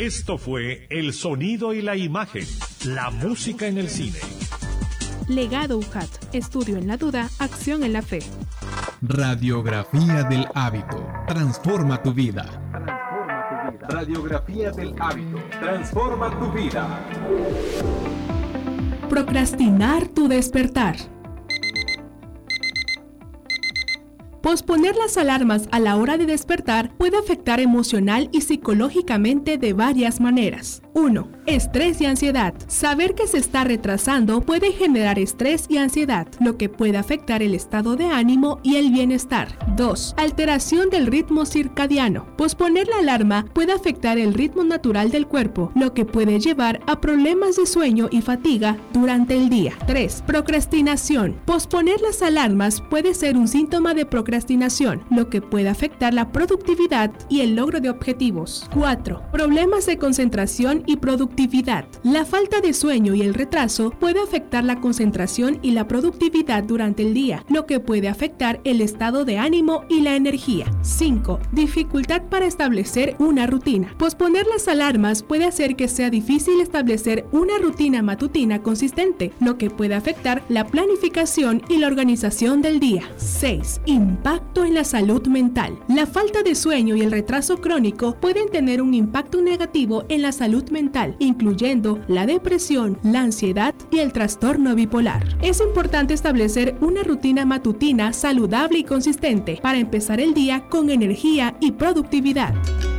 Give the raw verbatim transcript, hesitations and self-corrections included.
Esto fue El Sonido y la Imagen, la música en el cine. Legado U J A T, estudio en la duda, acción en la fe. Radiografía del hábito, transforma tu vida. Radiografía del hábito, transforma tu vida. Procrastinar tu despertar. Posponer las alarmas a la hora de despertar puede afectar emocional y psicológicamente de varias maneras. uno. Estrés y ansiedad. Saber que se está retrasando puede generar estrés y ansiedad, lo que puede afectar el estado de ánimo y el bienestar. dos. Alteración del ritmo circadiano. Posponer la alarma puede afectar el ritmo natural del cuerpo, lo que puede llevar a problemas de sueño y fatiga durante el día. tres. Procrastinación. Posponer las alarmas puede ser un síntoma de procrastinación, lo que puede afectar la productividad y el logro de objetivos. cuatro. Problemas de concentración y productividad. La falta de sueño y el retraso puede afectar la concentración y la productividad durante el día, lo que puede afectar el estado de ánimo y la energía. cinco. Dificultad para establecer una rutina. Posponer las alarmas puede hacer que sea difícil establecer una rutina matutina consistente, lo que puede afectar la planificación y la organización del día. seis. Impacto en la salud mental. La falta de sueño y el retraso crónico pueden tener un impacto negativo en la salud mental, incluyendo la depresión, la ansiedad y el trastorno bipolar. Es importante establecer una rutina matutina saludable y consistente para empezar el día con energía y productividad.